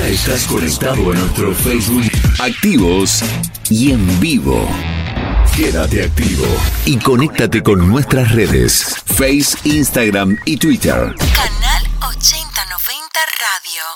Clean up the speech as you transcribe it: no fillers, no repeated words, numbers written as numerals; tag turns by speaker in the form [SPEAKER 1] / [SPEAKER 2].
[SPEAKER 1] Ya estás conectado a nuestro Facebook. Activos y en vivo. Quédate activo y conéctate con nuestras redes. Face, Instagram y Twitter.
[SPEAKER 2] Canal 8090 Radio.